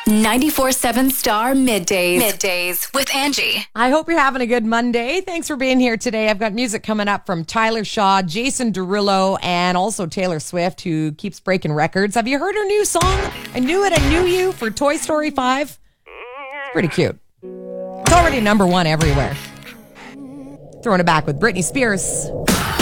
94.7 Star Middays. Middays with Angie. I hope you're having a good Monday. Thanks for being here today. I've got music coming up from Tyler Shaw, Jason Derulo, and also Taylor Swift, who keeps breaking records. Have you heard her new song, I Knew It, I Knew You, for Toy Story 5? It's pretty cute. It's already number one everywhere. Throwing it back with Britney Spears.